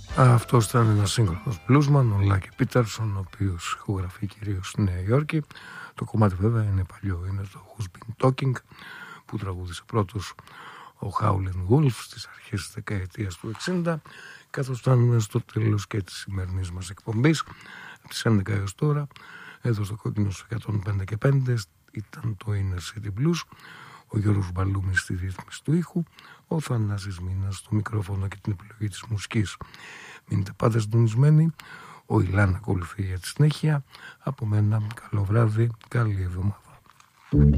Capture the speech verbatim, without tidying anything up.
Αυτός ήταν ένας σύγχρονος bluesman, ο Λάκη Πίτερσον, ο οποίος ηχογραφεί κυρίως στη Νέα Υόρκη. Το κομμάτι βέβαια είναι παλιό, είναι το Who's Been Talking, που τραγούδισε πρώτος ο Howlin' Wolf στις αρχές της δεκαετίας του εξήντα, καθώς φτάνουμε στο τέλος και της σημερινής μας εκπομπής. Από τις έντεκα έως τώρα, εδώ στο Κόκκινο στους εκατόν πέντε και πέντε, ήταν το Inner City Blues, ο Γιώργος Μπαλούμης στη ρύθμιση του ήχου, ο Θανάσης Μήνας στο μικρόφωνο και την επιλογή της μουσικής. Μείνετε πάντα συντονισμένοι, ο Ηλάν ακολουθεί για τη συνέχεια. Από μένα, καλό βράδυ, καλή εβδομάδα.